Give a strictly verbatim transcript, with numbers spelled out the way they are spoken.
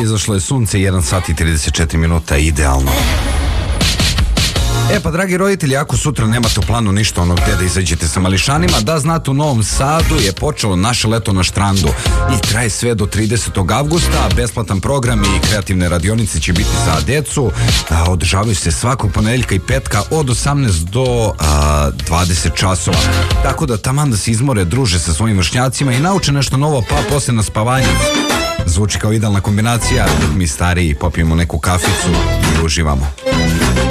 izašlo je sunce, jedan sat i trideset četiri minuta, idealno. E pa dragi roditelji, ako sutra nemate u planu ništa ono gdje da izađete sa mališanima, da znate, u Novom Sadu je počelo naše leto na štrandu i traje sve do tridesetog avgusta. Besplatan program i kreativne radionice će biti za decu. A, održavaju se svakog ponedeljka i petka od osamnaest do a, dvadeset časova. Tako da taman da se izmore, druže sa svojim vršnjacima i nauče nešto novo, pa posle na spavanje. Zvuči kao idealna kombinacija dok mi stariji popijemo neku kaficu i uživamo.